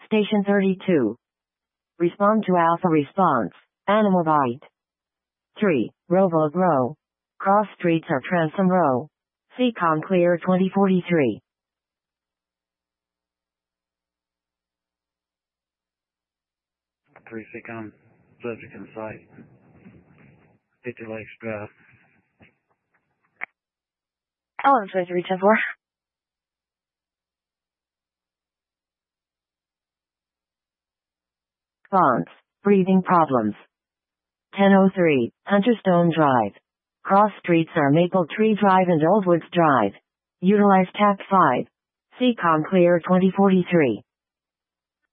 Station 32. Respond to Alpha response. Animal bite. 3. Roebuck Row. Cross streets are Transom Row. Seacom Clear 2043. 3 Seacom, subject in sight. 50 Lakes Drive. Ellen 2310-4. Response. Breathing problems. 1003, Hunterstone Drive. Cross streets are Maple Tree Drive and Old Woods Drive. Utilize TAC 5. Seacom Clear 2043.